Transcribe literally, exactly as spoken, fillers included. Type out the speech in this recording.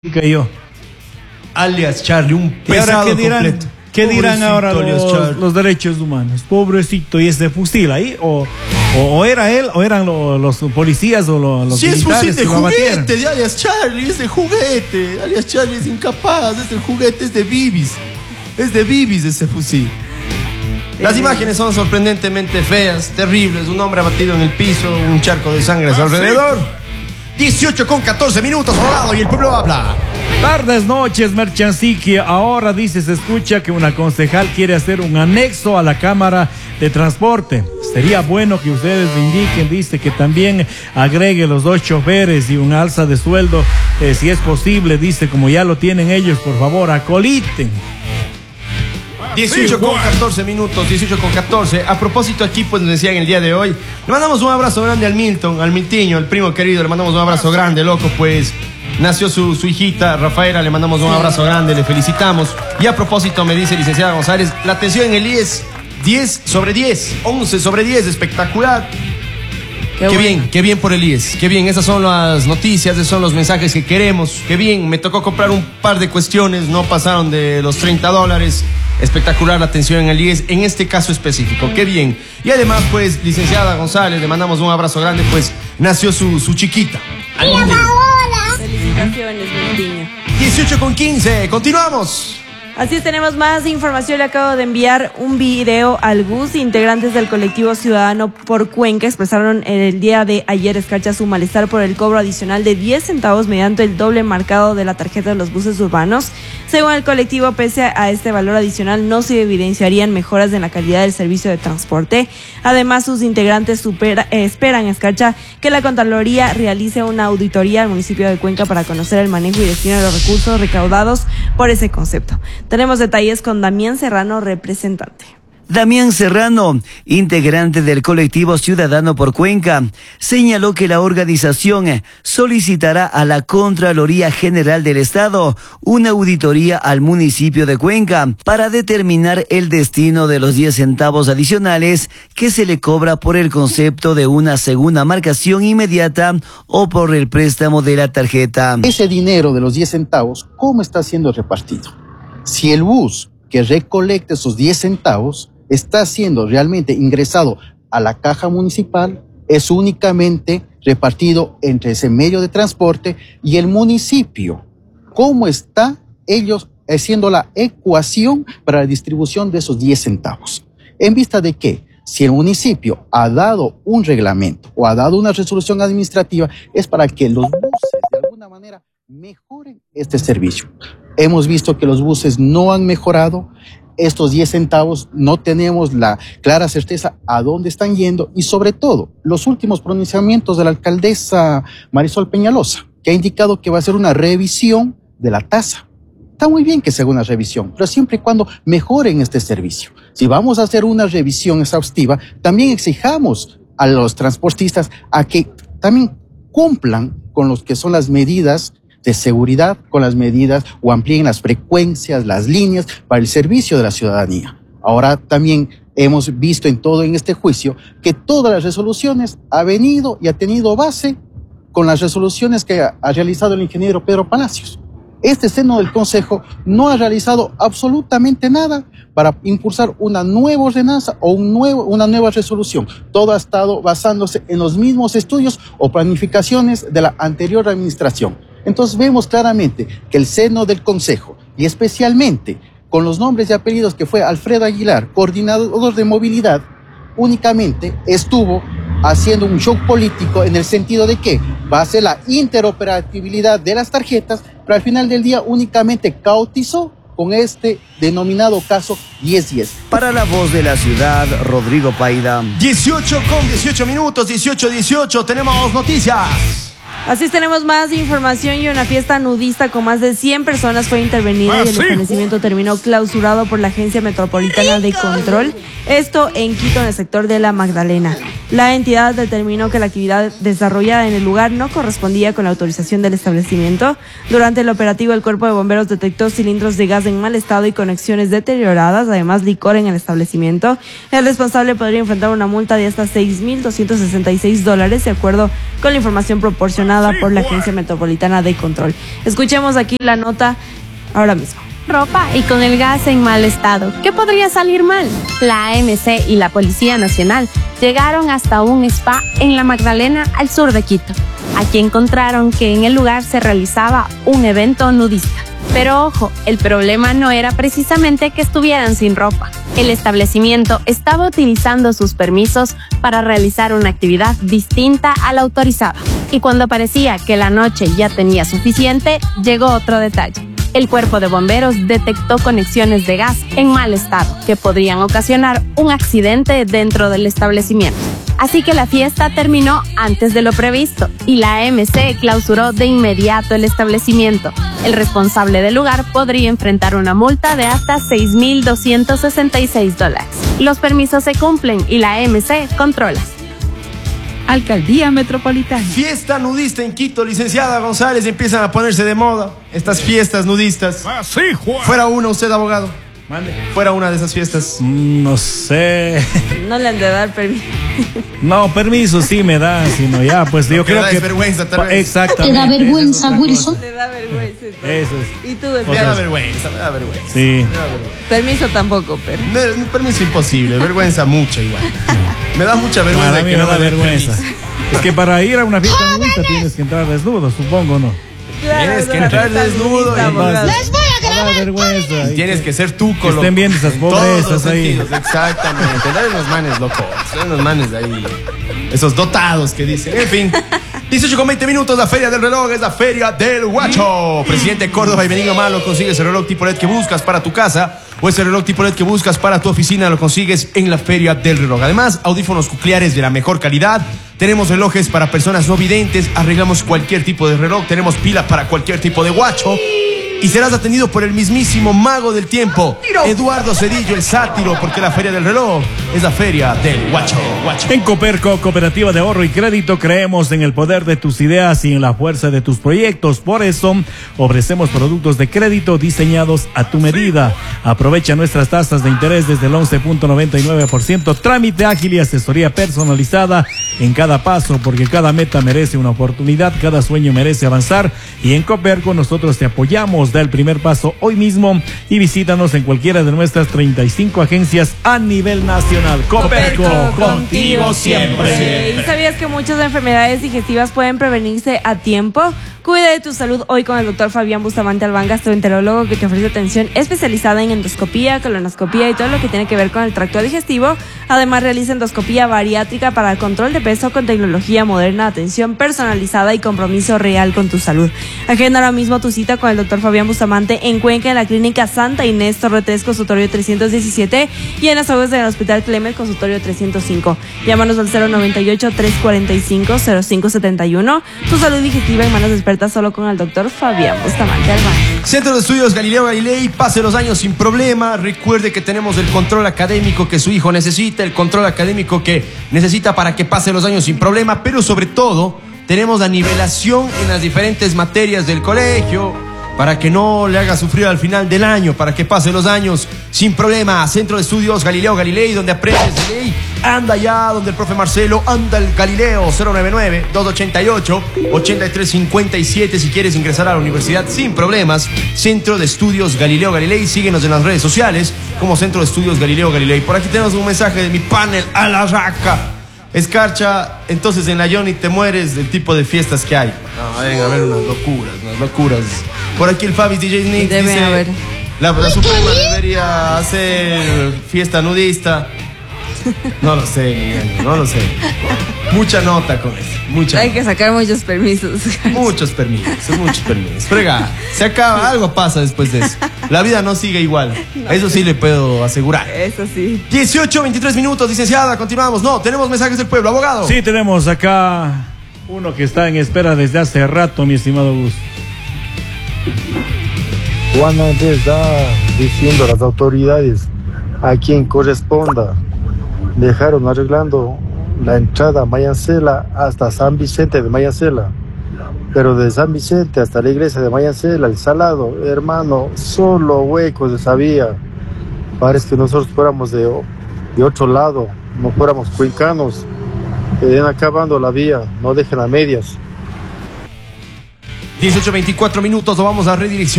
yo. Alias Charlie, un pesado ¿qué dirán, completo. ¿Qué dirán ahora los, los derechos humanos? Pobrecito, ¿y ese fusil ahí? ¿O, o, o era él, o eran lo, los policías o lo, los sí, militares? Sí, es fusil de juguete de Alias Charlie, es de juguete. Alias Charlie es incapaz, es de juguete, es de bibis. Es de bibis ese fusil. Las imágenes son sorprendentemente feas, terribles. Un hombre abatido en el piso, un charco de sangre a su alrededor. dieciocho con catorce minutos rodado y el pueblo habla. Tardes, noches, Merchanciqui. Ahora dice, se escucha que una concejal quiere hacer un anexo a la Cámara de Transporte. Sería bueno que ustedes me indiquen, dice, que también agregue los dos choferes y un alza de sueldo, eh, si es posible, dice, como ya lo tienen ellos, por favor, acoliten. dieciocho con catorce minutos, dieciocho con catorce. A propósito, aquí pues nos decían el día de hoy, le mandamos un abrazo grande al Milton, al Miltiño, al primo querido, le mandamos un abrazo grande, loco, pues nació su, su hijita, Rafaela, le mandamos un abrazo grande, le felicitamos. Y a propósito, me dice licenciada González, la atención en el I E S, diez sobre diez, once sobre diez, espectacular. Qué, qué bueno. bien, qué bien por el I E S, qué bien, esas son las noticias, esos son los mensajes que queremos, qué bien, me tocó comprar un par de cuestiones, no pasaron de los treinta dólares, espectacular la atención en el I E S, en este caso específico, qué bien. Y además, pues, licenciada González, le mandamos un abrazo grande, pues, nació su, su chiquita. Felicitaciones, mi niño. dieciocho con quince, continuamos. Así es, tenemos más información. Le acabo de enviar un video al B U S. Integrantes del colectivo Ciudadano por Cuenca expresaron el día de ayer, Escarcha, su malestar por el cobro adicional de diez centavos mediante el doble marcado de la tarjeta de los buses urbanos. Según el colectivo, pese a este valor adicional, no se evidenciarían mejoras en la calidad del servicio de transporte. Además, sus integrantes supera, eh, esperan, Escarcha, que la Contraloría realice una auditoría al municipio de Cuenca para conocer el manejo y destino de los recursos recaudados por ese concepto. Tenemos detalles con Damián Serrano, representante. Damián Serrano, integrante del colectivo Ciudadano por Cuenca, señaló que la organización solicitará a la Contraloría General del Estado una auditoría al municipio de Cuenca para determinar el destino de los diez centavos adicionales que se le cobra por el concepto de una segunda marcación inmediata o por el préstamo de la tarjeta. Ese dinero de los diez centavos, ¿cómo está siendo repartido? Si el bus que recolecta esos diez centavos está siendo realmente ingresado a la caja municipal, es únicamente repartido entre ese medio de transporte y el municipio. ¿Cómo está ellos haciendo la ecuación para la distribución de esos diez centavos? En vista de que si el municipio ha dado un reglamento o ha dado una resolución administrativa, es para que los buses de alguna manera mejoren este servicio. Hemos visto que los buses no han mejorado. Estos diez centavos no tenemos la clara certeza a dónde están yendo y sobre todo los últimos pronunciamientos de la alcaldesa Marisol Peñalosa, que ha indicado que va a hacer una revisión de la tasa. Está muy bien que se haga una revisión, pero siempre y cuando mejoren este servicio. Si vamos a hacer una revisión exhaustiva, también exijamos a los transportistas a que también cumplan con lo que son las medidas de seguridad, con las medidas o amplíen las frecuencias, las líneas para el servicio de la ciudadanía. Ahora también hemos visto en todo en este juicio que todas las resoluciones ha venido y ha tenido base con las resoluciones que ha, ha realizado el ingeniero Pedro Palacios. Este seno del Consejo no ha realizado absolutamente nada para impulsar una nueva ordenanza o un nuevo, una nueva resolución. Todo ha estado basándose en los mismos estudios o planificaciones de la anterior administración. Entonces vemos claramente que el seno del Consejo, y especialmente con los nombres y apellidos que fue Alfredo Aguilar, coordinador de movilidad, únicamente estuvo haciendo un show político en el sentido de que va a ser la interoperabilidad de las tarjetas, pero al final del día únicamente cautizó con este denominado caso diez diez. Para La Voz de la Ciudad, Rodrigo Paida. dieciocho con dieciocho minutos, dieciocho dieciocho, tenemos noticias. Así es, tenemos más información y una fiesta nudista con más de cien personas fue intervenida y el establecimiento terminó clausurado por la Agencia Metropolitana de Control, esto en Quito, en el sector de La Magdalena. La entidad determinó que la actividad desarrollada en el lugar no correspondía con la autorización del establecimiento. Durante el operativo, el Cuerpo de Bomberos detectó cilindros de gas en mal estado y conexiones deterioradas, además licor en el establecimiento. El responsable podría enfrentar una multa de hasta seis mil doscientos sesenta y seis dólares, de acuerdo con la información proporcionada por la Agencia Metropolitana de Control. Escuchemos aquí la nota ahora mismo. Ropa y con el gas en mal estado. ¿Qué podría salir mal? La A M C y la Policía Nacional llegaron hasta un spa en La Magdalena, al sur de Quito. Aquí encontraron que en el lugar se realizaba un evento nudista. Pero ojo, el problema no era precisamente que estuvieran sin ropa. El establecimiento estaba utilizando sus permisos para realizar una actividad distinta a la autorizada. Y cuando parecía que la noche ya tenía suficiente, llegó otro detalle. El Cuerpo de Bomberos detectó conexiones de gas en mal estado que podrían ocasionar un accidente dentro del establecimiento. Así que la fiesta terminó antes de lo previsto y la A M C clausuró de inmediato el establecimiento. El responsable del lugar podría enfrentar una multa de hasta seis mil doscientos sesenta y seis dólares. Los permisos se cumplen y la A M C controla. Alcaldía Metropolitana. Fiesta nudista en Quito, licenciada González, empiezan a ponerse de moda estas fiestas nudistas. Ah, sí, Juan. Fuera una, usted abogado. Mande. Fuera una de esas fiestas. Mm, No sé. No le han de dar permiso. No, permiso sí me da, sino ya, pues yo Lo que creo da que. es vergüenza, tal vez. Exactamente. ¿Te da vergüenza, Esa es otra Wilson? cosa. Le da vergüenza. Eso es. ¿Y tú, Me da Espera? vergüenza, me da vergüenza. Sí. Me da vergüenza. Permiso tampoco, pero. No, permiso imposible, vergüenza mucha igual. Me da mucha vergüenza. Para mí que me no da me den vergüenza. permiso. Es que para ir a una fiesta nudista tienes que entrar desnudo, supongo, ¿no? Tienes que una entrar fiesta desnudo nudista, y- abogado. Les voy a Da grabar. vergüenza. Tienes que ser tú con Que estén viendo esas en todos pobrezas los ahí. sentidos, exactamente. Dale los manes locos. Dale los manes de ahí. Esos dotados que dicen. En fin. dieciocho con veinte minutos, la feria del reloj es la feria del guacho. Presidente de Córdoba y Benigno Malo, consigues el reloj tipo L E D que buscas para tu casa o ese reloj tipo L E D que buscas para tu oficina, lo consigues en la feria del reloj. Además, audífonos cocleares de la mejor calidad. Tenemos relojes para personas no videntes, arreglamos cualquier tipo de reloj, tenemos pilas para cualquier tipo de guacho. Y serás atendido por el mismísimo mago del tiempo, Eduardo Cedillo, el sátiro, porque la feria del reloj es la feria del guacho. guacho. En Coperco, Cooperativa de Ahorro y Crédito, creemos en el poder de tus ideas y en la fuerza de tus proyectos. Por eso, ofrecemos productos de crédito diseñados a tu medida. Aprovecha nuestras tasas de interés desde el once punto noventa y nueve por ciento. Trámite ágil y asesoría personalizada en cada paso, porque cada meta merece una oportunidad, cada sueño merece avanzar. Y en Coperco nosotros te apoyamos. Da el primer paso hoy mismo y visítanos en cualquiera de nuestras treinta y cinco agencias a nivel nacional. Coperco, contigo siempre. ¿Y sabías que muchas enfermedades digestivas pueden prevenirse a tiempo? Cuida de tu salud hoy con el doctor Fabián Bustamante Albán, gastroenterólogo, que te ofrece atención especializada en endoscopía, colonoscopía y todo lo que tiene que ver con el tracto digestivo. Además, realiza endoscopía bariátrica para el control de peso con tecnología moderna, atención personalizada y compromiso real con tu salud. Agenda ahora mismo tu cita con el doctor Fabián Bustamante en Cuenca, en la clínica Santa Inés, Torre tres, consultorio trescientos diecisiete, y en las aguas del Hospital Clemes, consultorio trescientos cinco. Llámanos al cero noventa y ocho, trescientos cuarenta y cinco, cero cinco setenta y uno. Tu salud digestiva en manos expertas solo con el doctor Fabián Bustamante Albán. Centro de Estudios Galileo Galilei, pase los años sin problema. Recuerde que tenemos el control académico que su hijo necesita, el control académico que necesita para que pase los años sin problema, pero sobre todo tenemos la nivelación en las diferentes materias del colegio, para que no le haga sufrir al final del año, para que pase los años sin problema. Centro de Estudios Galileo Galilei, donde aprendes de ley. Anda ya, donde el profe Marcelo, anda el Galileo. Cero nueve nueve, dos ocho ocho, ocho tres cinco siete si quieres ingresar a la universidad sin problemas. Centro de Estudios Galileo Galilei, síguenos en las redes sociales como Centro de Estudios Galileo Galilei. Por aquí tenemos un mensaje de mi panel a la raca. Escarcha, entonces en la Johnny te mueres del tipo de fiestas que hay. No, deben haber unas locuras, unas locuras. Por aquí el Fabi D J Nick Debe dice, haber. La, la Suprema debería hacer fiesta nudista. No lo sé, Miguel, no lo sé. Mucha nota con eso, mucha Hay nota. que sacar muchos permisos. Muchos permisos, muchos permisos. Frega, se acaba, algo pasa después de eso. La vida no sigue igual. Eso sí le puedo asegurar. Eso sí. dieciocho, veintitrés minutos, licenciada, continuamos. No, tenemos mensajes del pueblo, abogado. Sí, tenemos acá uno que está en espera desde hace rato, mi estimado Gus. Juana le está diciendo a las autoridades a quien corresponda. Dejaron arreglando la entrada a Mayancela hasta San Vicente de Mayancela. Pero de San Vicente hasta la iglesia de Mayancela, el Salado, hermano, solo huecos de esa vía. Parece que nosotros fuéramos de, de otro lado, no fuéramos cuencanos. Queden acabando la vía, no dejen a medias. dieciocho veinticuatro minutos, lo vamos a redireccionar.